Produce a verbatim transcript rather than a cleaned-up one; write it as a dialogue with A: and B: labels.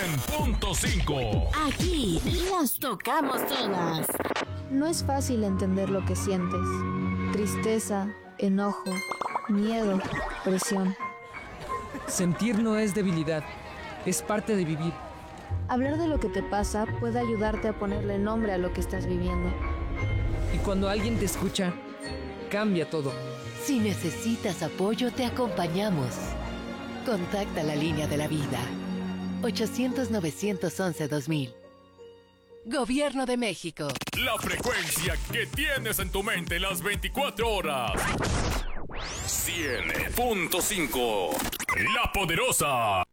A: cien punto cinco.
B: Aquí las tocamos todas.
C: No es fácil entender lo que sientes. Tristeza, enojo, miedo, presión.
D: Sentir no es debilidad, es parte de vivir.
C: Hablar de lo que te pasa puede ayudarte a ponerle nombre a lo que estás viviendo.
D: Y cuando alguien te escucha, cambia todo.
E: Si necesitas apoyo, te acompañamos. Contacta la línea de la vida. ochocientos, novecientos once, dos mil. Gobierno de México.
A: La frecuencia que tienes en tu mente las veinticuatro horas. cien punto cinco. La Poderosa.